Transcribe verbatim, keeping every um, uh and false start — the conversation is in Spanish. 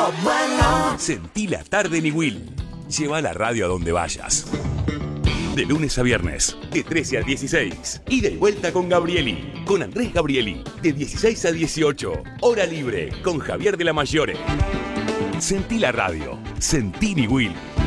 bueno. Sentí la tarde en Will. Lleva la radio a donde vayas. De lunes a viernes, de trece a dieciséis. Y de vuelta con Gabrieli, con Andrés Gabrieli, de dieciséis a dieciocho. Hora libre, con Javier de la Mayore. Sentí la radio. Sentí Will.